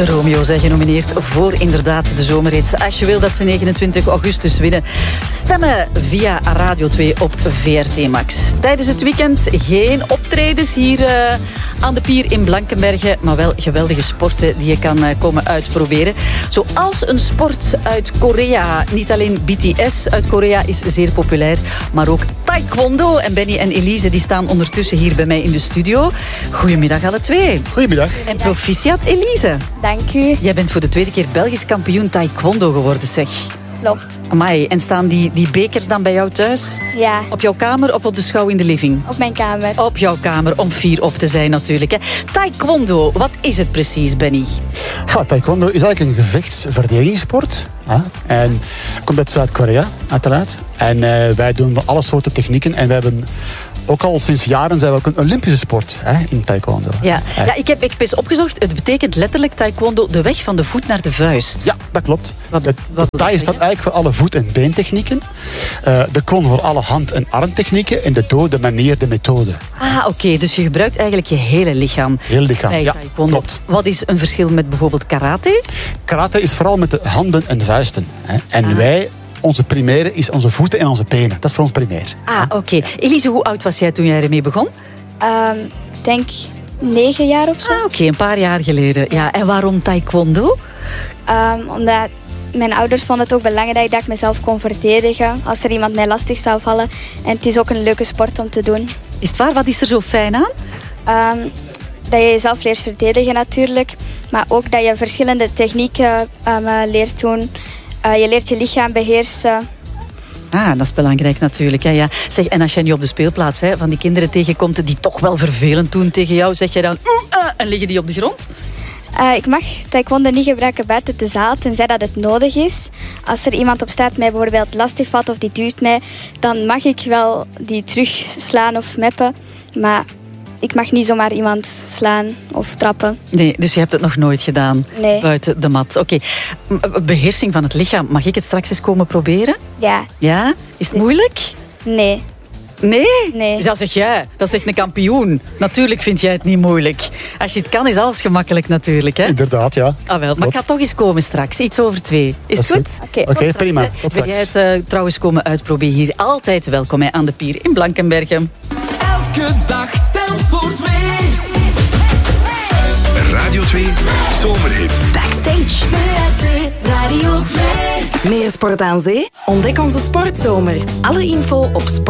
Romeo zijn genomineerd voor inderdaad de zomerrit. Als je wil dat ze 29 augustus winnen, stemmen via Radio 2 op VRT Max. Tijdens het weekend geen optredens hier aan de pier in Blankenberge, maar wel geweldige sporten die je kan komen uitproberen. Zoals een sport uit Korea. Niet alleen BTS uit Korea is zeer populair, maar ook taekwondo. En Benny en Elise die staan ondertussen hier bij mij in de studio. Goedemiddag alle twee. Goedemiddag. En proficiat Elise. Dank u. Jij bent voor de tweede keer Belgisch kampioen taekwondo geworden, zeg. Klopt. Amai, en staan die bekers dan bij jou thuis? Ja. Op jouw kamer of op de schouw in de living? Op mijn kamer. Op jouw kamer, om fier op te zijn natuurlijk. Hè. Taekwondo, wat is het precies, Benny? Ja, taekwondo is eigenlijk een gevechtsverdedigingssport. En komt uit Zuid-Korea, uiteraard. En wij doen alle soorten technieken. En we hebben ook al sinds jaren zijn we ook een Olympische sport in taekwondo. Ja, ik heb eens opgezocht. Het betekent letterlijk taekwondo de weg van de voet naar de vuist. Ja, dat klopt. Wat Tai staat eigenlijk voor alle voet- en beentechnieken. De kon voor alle hand- en armtechnieken. En de do, de manier, de methode. Ah, oké. Dus je gebruikt eigenlijk je hele lichaam. Heel lichaam, bij ja, taekwondo. klopt. Wat is een verschil met bijvoorbeeld karate? Karate is vooral met de handen en vuisten. En wij... Onze primaire is onze voeten en onze benen. Dat is voor ons primair. Ah, oké. Elise, hoe oud was jij toen jij ermee begon? Ik denk 9 jaar of zo. Ah, oké, een paar jaar geleden. Ja, en waarom taekwondo? Omdat mijn ouders vonden het ook belangrijk dat ik mezelf kon verdedigen als er iemand mij lastig zou vallen. En het is ook een leuke sport om te doen. Is het waar? Wat is er zo fijn aan? Dat je jezelf leert verdedigen natuurlijk. Maar ook dat je verschillende technieken leert doen. Je leert je lichaam beheersen. Ah, dat is belangrijk natuurlijk. Ja. Zeg, en als je nu op de speelplaats van die kinderen tegenkomt die toch wel vervelend doen tegen jou, zeg je dan en liggen die op de grond? Ik mag taekwondo niet gebruiken buiten de zaal, tenzij dat het nodig is. Als er iemand op straat mij bijvoorbeeld lastig valt of die duwt mij, dan mag ik wel die terugslaan of meppen. Maar ik mag niet zomaar iemand slaan of trappen. Nee, dus je hebt het nog nooit gedaan? Nee. Buiten de mat. Oké. Beheersing van het lichaam. Mag ik het straks eens komen proberen? Ja. Ja? Is het moeilijk? Nee. Nee? Nee. Dat zeg jij. Dat zegt een kampioen. Natuurlijk vind jij het niet moeilijk. Als je het kan, is alles gemakkelijk natuurlijk. Hè? Inderdaad, ja. Ah, wel. Maar ik ga toch eens komen straks. Iets over 2. Is het goed? Oké, prima. Tot Wil straks. jij het trouwens komen uitproberen hier? Altijd welkom aan de pier in Blankenberge. Elke dag telt voor 2. Radio 2 Zomerhit. Backstage. Radio 2. Meer sport aan zee? Ontdek onze sportzomer. Alle info op sport.